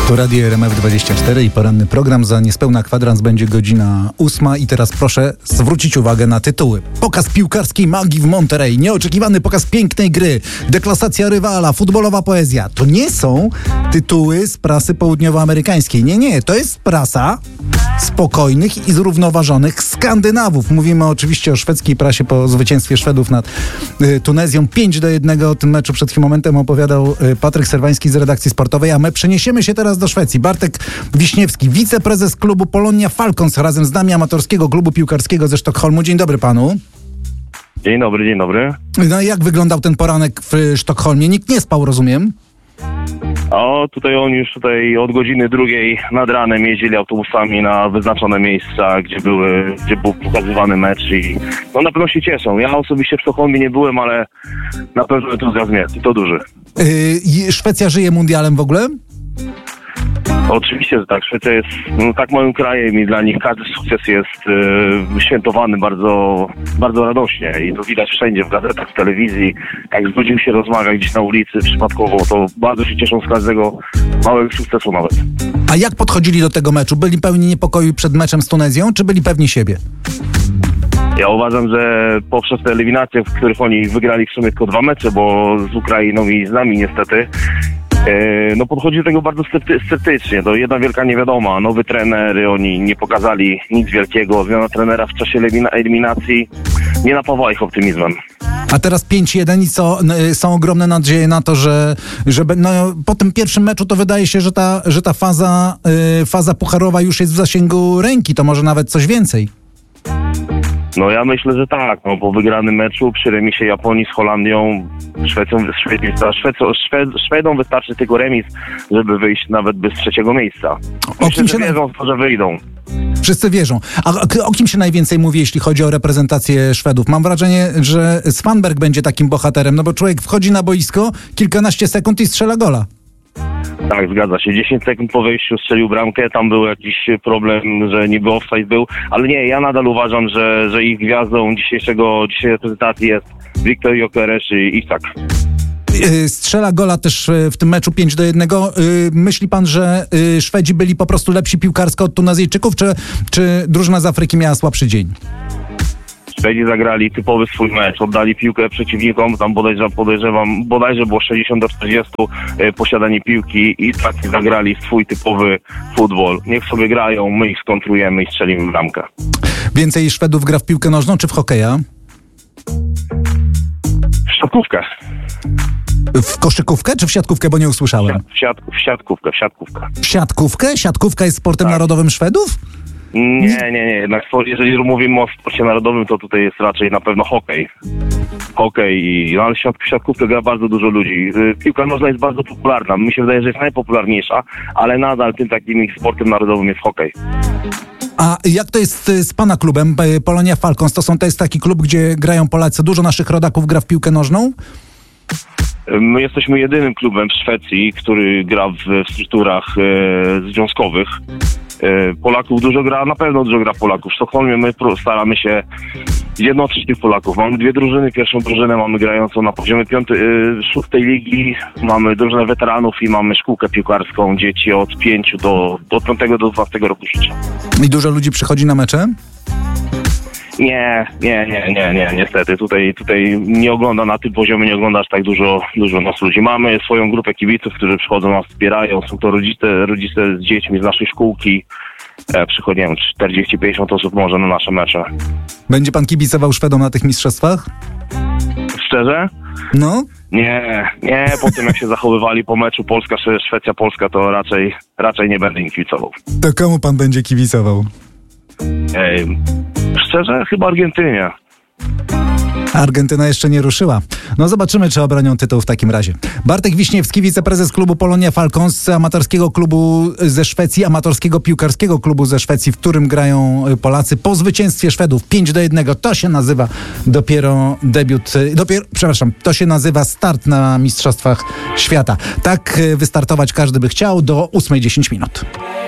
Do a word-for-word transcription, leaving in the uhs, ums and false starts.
To Radio R M F dwadzieścia cztery i poranny program. Za niespełna kwadrans będzie godzina ósma i teraz proszę zwrócić uwagę na tytuły. Pokaz piłkarskiej magii w Monterey, nieoczekiwany pokaz pięknej gry, deklasacja rywala, futbolowa poezja. To nie są tytuły z prasy południowoamerykańskiej. Nie, nie, to jest prasa spokojnych i zrównoważonych Skandynawów. Mówimy oczywiście o szwedzkiej prasie po zwycięstwie Szwedów nad y, Tunezją. pięć do jednego o tym meczu przed chwilą momentem opowiadał y, Patryk Serwański z redakcji sportowej, a my przeniesiemy się teraz do Szwecji. Bartek Wiśniewski, wiceprezes klubu Polonia Falcons, razem z nami amatorskiego klubu piłkarskiego ze Sztokholmu. Dzień dobry panu. Dzień dobry, dzień dobry. No i jak wyglądał ten poranek w Sztokholmie? Nikt nie spał, rozumiem? O, tutaj oni już tutaj od godziny drugiej nad ranem jeździli autobusami na wyznaczone miejsca, gdzie były, gdzie był pokazywany mecz i no na pewno się cieszą. Ja osobiście w Sztokholmie nie byłem, ale na pewno entuzjazm jest i to duży. Yy, Szwecja żyje mundialem w ogóle? Oczywiście, że tak. Szwecja jest no, tak małym krajem i dla nich każdy sukces jest e, świętowany bardzo, bardzo radośnie i to widać wszędzie, w gazetach, w telewizji. Jak z ludźmi się rozmawia gdzieś na ulicy przypadkowo, to bardzo się cieszą z każdego małego sukcesu nawet. A jak podchodzili do tego meczu? Byli pełni niepokoju przed meczem z Tunezją, czy byli pewni siebie? Ja uważam, że poprzez te eliminacje, w których oni wygrali w sumie tylko dwa mecze, bo z Ukrainą i z nami niestety, no podchodzi do tego bardzo scepty- sceptycznie. To jedna wielka niewiadoma. Nowy trener, oni nie pokazali nic wielkiego. Zmiana trenera w czasie elimina- eliminacji nie napawała ich optymizmem. A teraz pięć jeden i co, są ogromne nadzieje na to, że, że no, po tym pierwszym meczu to wydaje się, że ta, że ta faza, yy, faza pucharowa już jest w zasięgu ręki. To może nawet coś więcej. No ja myślę, że tak. No, po wygranym meczu przy remisie Japonii z Holandią, Szwecją, Szwecją, Szwecją, Szwed, Szwedom wystarczy tylko remis, żeby wyjść nawet bez trzeciego miejsca. Myślę, o kim się że wierzą w to, że wyjdą. Wszyscy wierzą. A o kim się najwięcej mówi, jeśli chodzi o reprezentację Szwedów? Mam wrażenie, że Svanberg będzie takim bohaterem, no bo człowiek wchodzi na boisko, kilkanaście sekund i strzela gola. Tak, zgadza się. dziesięć sekund po wejściu strzelił bramkę, tam był jakiś problem, że niby offside był, ale nie, ja nadal uważam, że, że ich gwiazdą dzisiejszego, dzisiejszej reprezentacji jest Viktor Gyökeres i Isak. Strzela gola też w tym meczu pięć do jednego. Myśli pan, że Szwedzi byli po prostu lepsi piłkarsko od Tunezyjczyków, czy, czy drużyna z Afryki miała słabszy dzień? Szwedzi zagrali typowy swój mecz, oddali piłkę przeciwnikom, tam podejrzewam, podejrzewam bodajże było sześćdziesiąt do czterdziestu e, posiadanie piłki i tak zagrali swój typowy futbol. Niech sobie grają, my ich skontrujemy i strzelimy bramkę. Więcej Szwedów gra w piłkę nożną czy w hokeja? W siatkówkę. W koszykówkę czy w siatkówkę, bo nie usłyszałem? W, siat, w siatkówkę, w siatkówkę. W siatkówkę? Siatkówka jest sportem tak. narodowym Szwedów? Nie, nie, nie. Jednak jeżeli mówimy o sporcie narodowym, to tutaj jest raczej na pewno hokej. Hokej, i, no ale w siatkówkę gra bardzo dużo ludzi. Piłka nożna jest bardzo popularna. Mi się wydaje, że jest najpopularniejsza, ale nadal tym takim ich sportem narodowym jest hokej. A jak to jest z pana klubem, Polonia Falcons? To, są, to jest taki klub, gdzie grają Polacy. Dużo naszych rodaków gra w piłkę nożną? My jesteśmy jedynym klubem w Szwecji, który gra w strukturach e, związkowych. E, Polaków dużo gra, na pewno dużo gra Polaków. W Sztokholmie my staramy się zjednoczyć tych Polaków. Mamy dwie drużyny. Pierwszą drużynę mamy grającą na poziomie piątej, e, szóstej ligi. Mamy drużynę weteranów i mamy szkółkę piłkarską. Dzieci od pięciu do, do piątego do dwunastego roku życia. I dużo ludzi przychodzi na mecze? Nie, nie, nie, nie, nie, niestety. Tutaj, tutaj nie ogląda na tym poziomie, nie oglądasz tak dużo, dużo nas ludzi. Mamy swoją grupę kibiców, którzy przychodzą, nas wspierają. Są to rodzice, rodzice z dziećmi z naszej szkółki. E, przychodzi czterdzieści pięćdziesiąt osób może na nasze mecze. Będzie pan kibicował Szwedom na tych mistrzostwach? Szczerze? No? Nie, nie, po tym jak się zachowywali po meczu Polska, Szwecja, Polska, to raczej, raczej nie będę im kibicował. To komu pan będzie kibicował? Ej, szczerze, chyba Argentynie. Argentyna jeszcze nie ruszyła. No zobaczymy, czy obronią tytuł w takim razie. Bartek Wiśniewski, wiceprezes klubu Polonia Falcons, amatorskiego klubu ze Szwecji, amatorskiego piłkarskiego klubu ze Szwecji, w którym grają Polacy po zwycięstwie Szwedów pięć do jednego. To się nazywa dopiero debiut, dopiero, przepraszam, to się nazywa start na Mistrzostwach Świata. Tak wystartować każdy by chciał do ósmej dziesięć minut.